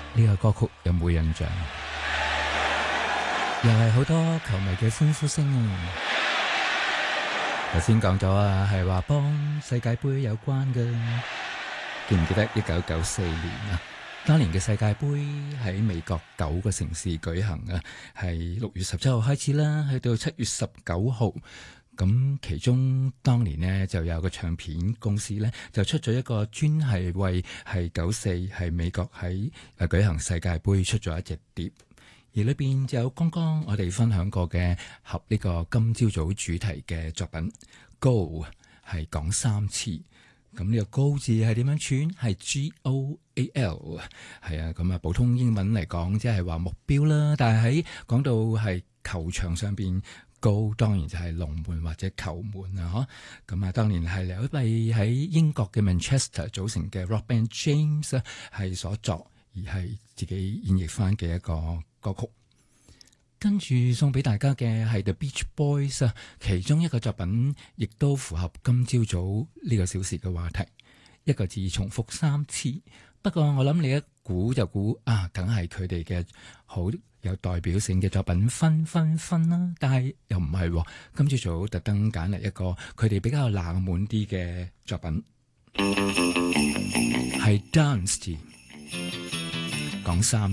呢個歌曲有冇印象？又係好多球迷嘅歡呼聲啊！頭先講咗啊，係話幫世界盃有關嘅，記唔記得1994年啊？當年嘅世界盃喺美國9個城市舉行啊，係6月17號開始啦，去到7月19號。咁其中當年呢，就有個唱片公司呢，就出咗一個專係為係94係美國喺舉行世界盃出咗一隻碟，而裏邊就有剛剛我哋分享過嘅合呢個今朝早主題嘅作品 Goal 係講3次。咁呢個高字係點樣串？係 GOAL， 係啊。咁啊，普通英文嚟講，即係話目標啦。但係喺講到係球場上邊，高當然就係龍門或者球門啊。咁啊，當年係由一位喺英國嘅 Manchester 組成嘅 Rock Band James 係所作，而係自己演繹翻嘅一個歌曲。跟住送俾大家嘅係 The Beach Boys 啊，其中一個作品亦都符合今朝早呢個小時嘅話題，一個字重複3次。不過我諗你一估就估啊，梗係佢哋嘅好有代表性嘅作品分啦，但係又唔係喎。今朝早特登揀嚟一個佢哋比較冷門啲嘅作品，係 Dance 字講3。